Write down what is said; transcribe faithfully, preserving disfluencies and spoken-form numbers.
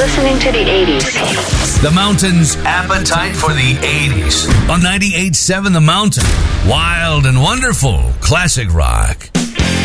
listening to the eighties. The Mountain's Appetite for the eighties. On ninety-eight point seven The Mountain. Wild and wonderful classic rock.